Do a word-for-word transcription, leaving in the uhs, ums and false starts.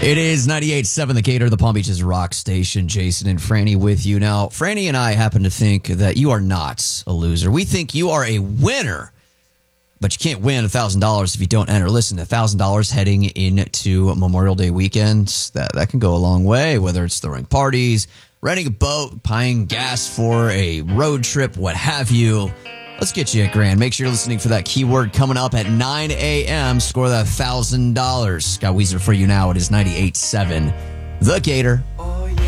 It is ninety-eight point seven The Gator, the Palm Beaches rock station. Jason and Franny with you. Now, Franny and I happen to think that you are not a loser. We think you are a winner, but you can't win one thousand dollars if you don't enter. Listen, one thousand dollars heading into Memorial Day weekend, that, that can go a long way, whether it's throwing parties, renting a boat, buying gas for a road trip, what have you. Let's get you a grand. Make sure you're listening for that keyword coming up at nine a.m. Score that one thousand dollars. Got Weezer for you now. It is ninety-eight point seven The Gator.